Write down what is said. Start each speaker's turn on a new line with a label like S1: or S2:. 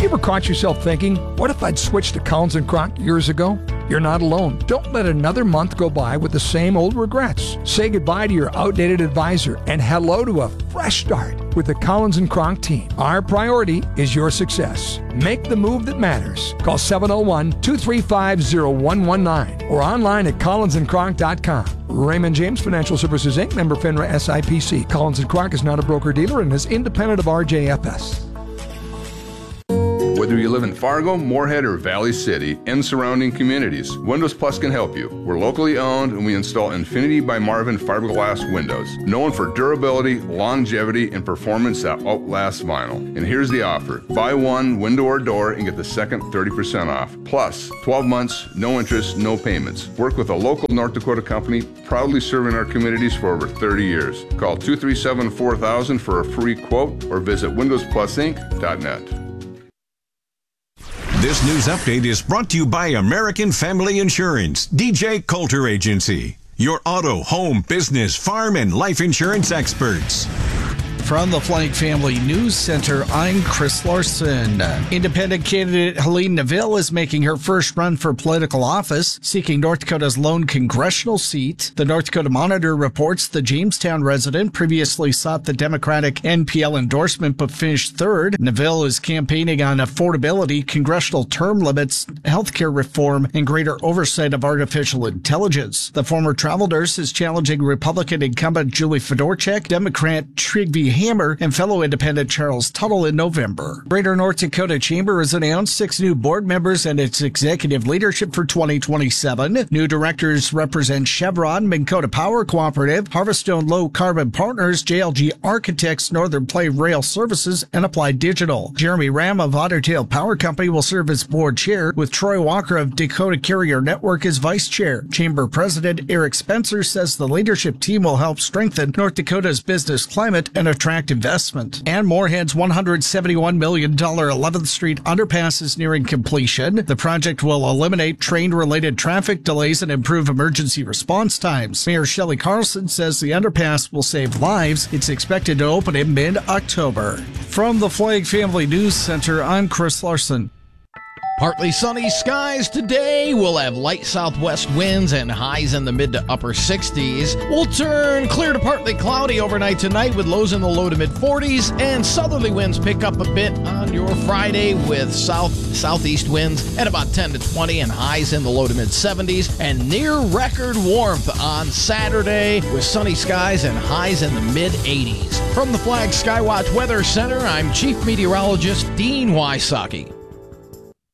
S1: you ever caught yourself thinking, what if I'd switched to Collins & Kronk years ago? You're not alone. Don't let another month go by with the same old regrets. Say goodbye to your outdated advisor and hello to a fresh start with the Collins & Kronk team. Our priority is your success. Make the move that matters. Call 701-235-0119 or online at collinsandkronk.com. Raymond James Financial Services, Inc., member FINRA SIPC. Collins & Kronk is not a broker-dealer and is independent of RJFS.
S2: Whether you live in Fargo, Moorhead, or Valley City and surrounding communities, Windows Plus can help you. We're locally owned and we install Infinity by Marvin fiberglass windows, known for durability, longevity, and performance that outlasts vinyl. And here's the offer. Buy one window or door and get the second 30% off. Plus, 12 months, no interest, no payments. Work with a local North Dakota company proudly serving our communities for over 30 years. Call 237-4000 for a free quote or visit windowsplusinc.net.
S3: This news update is brought to you by American Family Insurance, DJ Coulter Agency, your auto, home, business, farm, and life insurance experts.
S4: From the Flank Family News Center, I'm Chris Larson. Independent candidate Helene Neville is making her first run for political office, seeking North Dakota's lone congressional seat. The North Dakota Monitor reports the Jamestown resident previously sought the Democratic NPL endorsement but finished third. Neville is campaigning on affordability, congressional term limits, healthcare reform, and greater oversight of artificial intelligence. The former travel nurse is challenging Republican incumbent Julie Fedorchak, Democrat Trygve Hammer, and fellow independent Charles Tuttle in November. Greater North Dakota Chamber has announced 6 new board members and its executive leadership for 2027. New directors represent Chevron, Minn Kota Power Cooperative, Harvestone Low Carbon Partners, JLG Architects, Northern Play Rail Services, and Applied Digital. Jeremy Ram of Otter Tail Power Company will serve as board chair, with Troy Walker of Dakota Carrier Network as vice chair. Chamber President Eric Spencer says the leadership team will help strengthen North Dakota's business climate and attract investment. And Moorhead's $171 million 11th Street underpass is nearing completion. The project will eliminate train-related traffic delays and improve emergency response times. Mayor Shelley Carlson says the underpass will save lives. It's expected to open in mid-October. From the Flag Family News Center, I'm Chris Larson.
S5: Partly sunny skies today. We'll have light southwest winds and highs in the mid to upper 60s. We'll turn clear to partly cloudy overnight tonight with lows in the low to mid 40s, and southerly winds pick up a bit on your Friday with southeast winds at about 10 to 20 and highs in the low to mid 70s, and near record warmth on Saturday with sunny skies and highs in the mid 80s. From the Flag Skywatch Weather Center, I'm Chief Meteorologist Dean Wysocki.